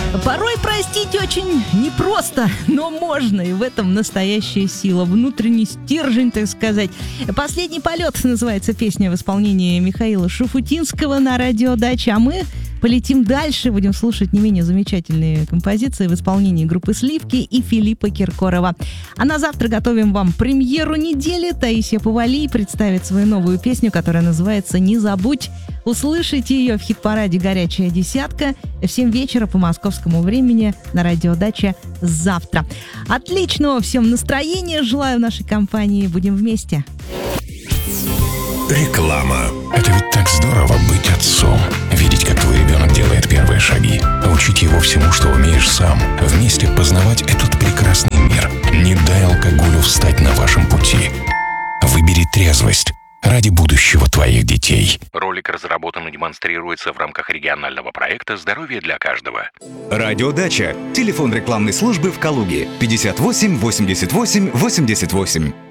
Порой простить очень непросто, но можно, и в этом настоящая сила, внутренний стержень, так сказать. «Последний полет» называется песня в исполнении Михаила Шуфутинского на радио «Дача», а мы полетим дальше, будем слушать не менее замечательные композиции в исполнении группы «Сливки» и Филиппа Киркорова. А на завтра готовим вам премьеру недели. Таисия Повалий представит свою новую песню, которая называется «Не забудь». Услышите ее в хит-параде «Горячая десятка» в 7 вечера по московскому времени на радио «Дача» завтра. Отличного всем настроения желаю в нашей компании. Будем вместе. Реклама. Это ведь так здорово быть отцом. Видеть, как твой ребенок делает первые шаги. Учить его всему, что умеешь сам. Вместе познавать этот прекрасный мир. Не дай алкоголю встать на вашем пути. Выбери трезвость ради будущего твоих детей. Ролик разработан и демонстрируется в рамках регионального проекта «Здоровье для каждого». Радио «Дача». Телефон рекламной службы в Калуге 58 88 88.